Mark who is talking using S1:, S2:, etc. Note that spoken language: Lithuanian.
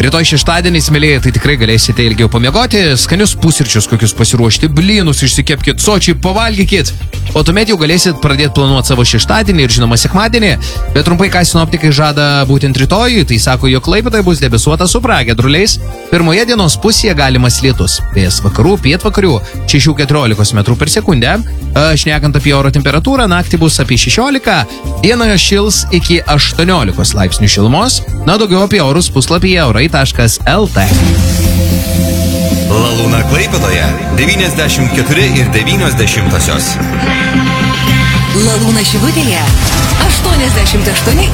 S1: Rytoj šeštadienis, mėlyje, tai tikrai galėsite ilgiau pamiegoti, skanius pusryčius kokius pasiruošti, blynus išsikepkit, sočiai pavalgykit. O tuomet jau galėsit pradėti planuoti savo šeštadienį ir žinoma sekmadienį. Bet trumpai, ką sinoptikai žada būtent rytoj, tai sako, jog Klaipėdoje bus debesuota su pragiedruliais. Pirmoje dienos pusėje galimas lietus. Vėjas vakarų, pietvakarių 6-14 metrų per sekundę. Šnekant apie oro temperatūrą, naktį bus apie 16, dienoje šils iki 18 laipsnių šilumos. Na, daugiau apie orus puslapyje orai.lt.
S2: Lalūna Klaipėdoje 94,9.
S3: Lalūna Šilutėje 88